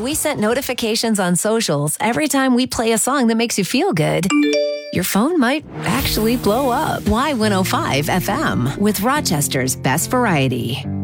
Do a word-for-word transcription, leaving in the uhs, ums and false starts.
we set notifications on socials every time we play a song that makes you feel good, your phone might actually blow up. Y one oh five F M with Rochester's best variety.